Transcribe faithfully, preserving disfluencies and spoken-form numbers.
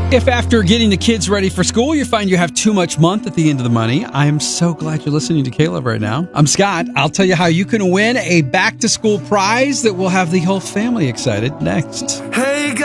If after getting the kids ready for school, you find you have too much month at the end of the money, I am so glad you're listening to Caleb right now. I'm Scott. I'll tell you how you can win a back-to-school prize that will have the whole family excited next. Hey,